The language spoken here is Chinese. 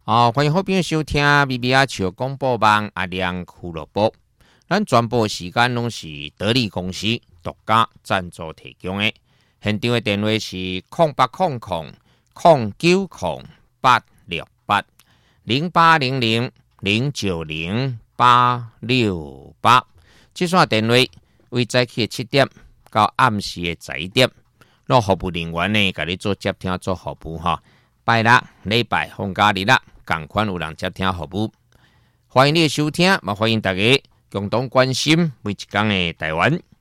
欢迎好朋友收听 BBR 笑广播网阿亮俱乐部。咱全部时间拢是得力公司独家赞助提供的。现场的电话是0800-090868. 这线电话为早起7点到暗时的11点，让服务人员呢，给你做接听做服务哈。拜六、礼拜、放假日啦，同款有人接听服务。欢迎你的收听，也欢迎大家共同关心每一天的台湾。